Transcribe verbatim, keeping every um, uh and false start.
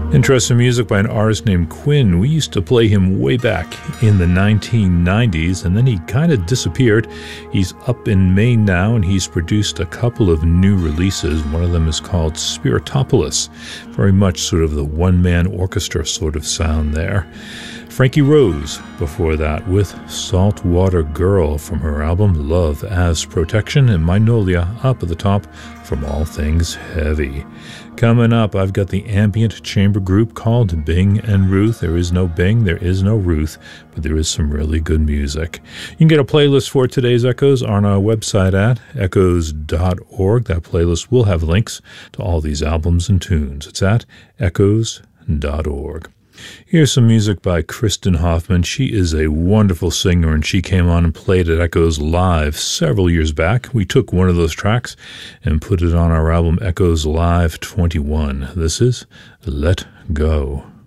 Interesting music by an artist named Quinn. We used to play him way back in the nineteen nineties, and then he kind of disappeared. He's up in Maine now, and he's produced a couple of new releases. One of them is called Spiritopolis. Very much sort of the one-man orchestra sort of sound there. Frankie Rose before that with Saltwater Girl from her album Love as Protection, and Magnolia up at the top from All Things Heavy. Coming up, I've got the ambient chamber group called Bing and Ruth. There is no Bing, there is no Ruth, but there is some really good music. You can get a playlist for today's Echoes on our website at echoes dot org. That playlist will have links to all these albums and tunes. It's at echoes dot org. Here's some music by Kristen Hoffman. She is a wonderful singer, and she came on and played at Echoes Live several years back. We took one of those tracks and put it on our album Echoes Live twenty-one. This is Let Go.